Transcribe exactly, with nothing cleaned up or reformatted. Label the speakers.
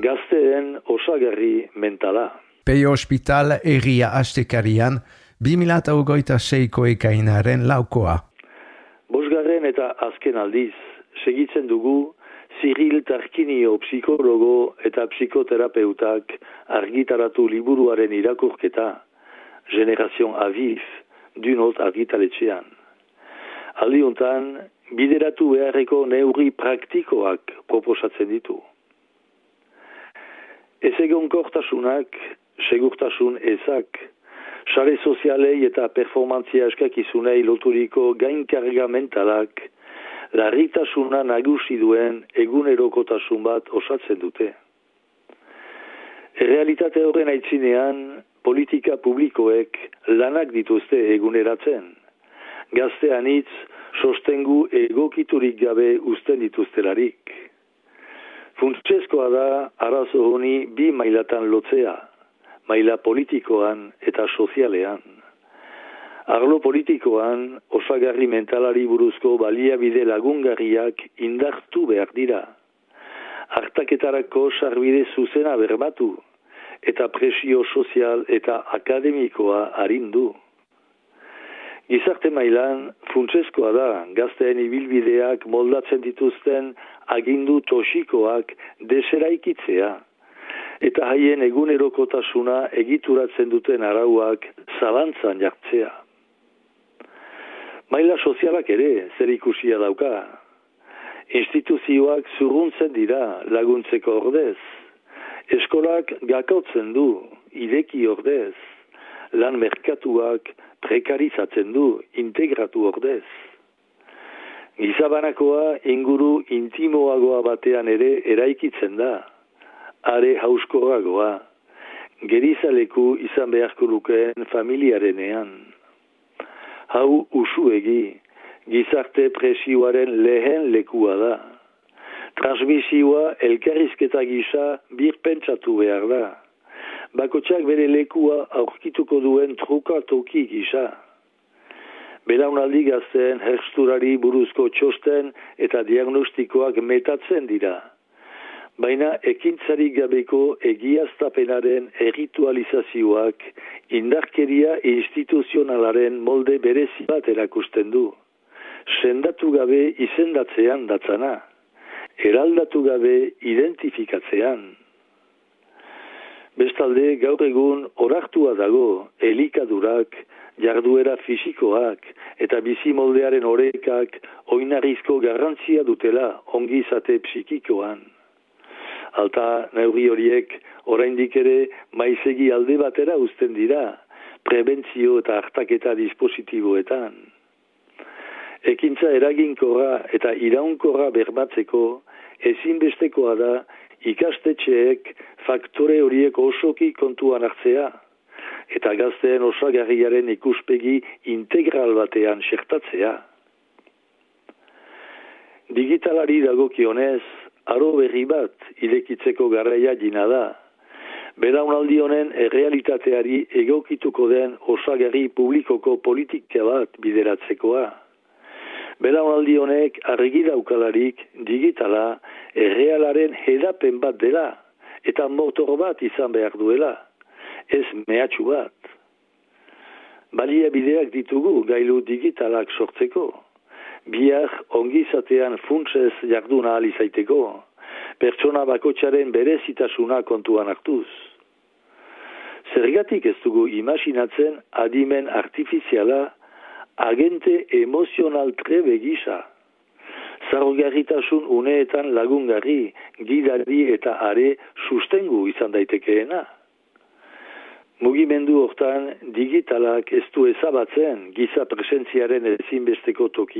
Speaker 1: gazteen osagarri mentala.
Speaker 2: Peio Hospital egia astekarian, bi mila hogeita seiko ekainaren laukoa.
Speaker 1: Bosgarren eta azken aldiz, segitzen dugu Cyril Tarquinio psikologo eta psikoterapeutak argitaratu liburuaren irakurketa, Generation Aviv, Dunot argitaletxean. Aldi hontan, bideratu beharreko neurri praktikoak proposatzen ditu. Ezegonkortasunak, segurtasun ezak, sare sozialei eta performantzia eskakizunei loturiko gainkarga mentalak, larritasuna nagusi duen egunerokotasun bat osatzen dute. Errealitate horren aitzinean, politika publikoek lanak dituzte eguneratzen. Gazte anitz, sostengu egokiturik gabe uzten dituztelarik. Funtsezkoa da arazo honi bi mailatan lotzea, maila politikoan eta sozialean. Arlo politikoan, osagarri mentalari buruzko baliabide lagungarriak indartu behar dira. Artaketarako sarbide zuzena berbatu, eta presio sozial eta akademikoa arindu. Gizarte mailan, funtsezkoa da, gazteen ibilbideak moldatzen dituzten agindu toxikoak deseraikitzea, eta haien egunerokotasuna egituratzen duten arauak zalantzan jartzea. Maila sozialak ere zer ikusia dauka. Instituzioak zurruntzen dira laguntzeko ordez. Eskolak gakautzen du, ideki ordez. Lan merkatuak prekarizatzen du, integratu ordez. Gizabanakoa inguru intimoagoa batean ere eraikitzen da. Are hauskoagoa. Gerizaleku izan beharko lukeen familiarenean. Hau usuegi, gizarte presioaren lehen lekua da. Transmisioa elkarrizketa gisa birpentsatu behar da. Bakotxak bere lekua aurkituko duen truka toki gisa. Belaunaldi gazten hersturari buruzko txosten eta diagnostikoak metatzen dira. Baina ekintzarik gabeko egiaztapenaren erritualizazioak indarkeria instituzionalaren molde berezi bat erakusten du. Sendatu gabe izendatzean datzana, eraldatu gabe identifikatzean. Bestalde, gaur egun orartua dago elikadurak, jarduera fisikoak eta bizimoldearen orekak oinarrizko garrantzia dutela ongizate psikikoan. Alta neurri horiek oraindik ere maizegi alde batera uzten dira, prebentzio eta hartaketa dispositiboetan. Ekintza eraginkorra eta iraunkorra bermatzeko ezinbestekoa da ikastetxeek faktore horiek osoki kontuan hartzea, eta gazteen osagarriaren ikuspegi integral batean xertatzea. Digitalari dagokionez, aro berri bat irekitzeko garraia jina da. Belaunaldi honen errealitateari egokituko den osagarri publikoko politika bat bideratzekoa. Belaunaldi honek argi daukalarik digitala errealaren hedapen bat dela eta motor bat izan behar duela, ez mehatxu bat. Baliabideak ditugu gailu digitalak sortzeko. Bihar ongizatean funtsez jarduna ahal izaiteko, pertsona bakotxaren berezitasuna kontuan hartuz. Zergatik ez dugu imaginatzen adimen artifiziala agente emozional trebe gisa. Zarrogarritasun uneetan lagungarri, gidari eta are sustengu izan daitekeena. Mugimendu hortan digitalak ez du ezabatzen giza presentziaren ezinbesteko toki